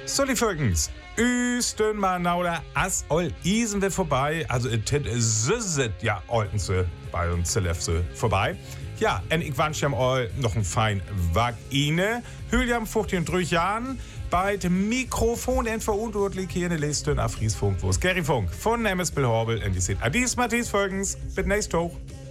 So, die Völkens, Üstön mal nauder as ol isen wir vorbei, also süsset ja oltense bei uns Zelefse vorbei. Ja, und ich wünsche am all noch ein fein Wag Ine. Hüljam 43 Jahren bei dem Mikrofon und verantwortlich hier in der Liste auf Friesfunk, wo es Gary Funk von Nemes Bill Horbel und die sind Adis Matthias Völkens, bis nächste Woche.